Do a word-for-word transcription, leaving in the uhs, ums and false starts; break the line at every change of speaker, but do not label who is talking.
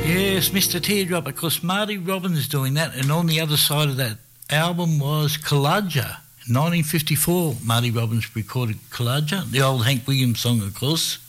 Yes, Mister Teardrop, of course, Marty Robbins doing that, and on the other side of that album was Kaladja. In nineteen fifty-four, Marty Robbins recorded Kaladja, the old Hank Williams song, of course.